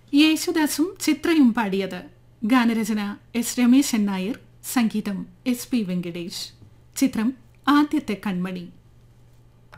യേശുദാസും ചിത്രയും പാടിയത്. ഗാനരചന എസ് രമേശൻ നായർ, സംഗീതം എസ് പി വെങ്കടേഷ്. ചിത്രം ആദ്യത്തെ കൺമണി.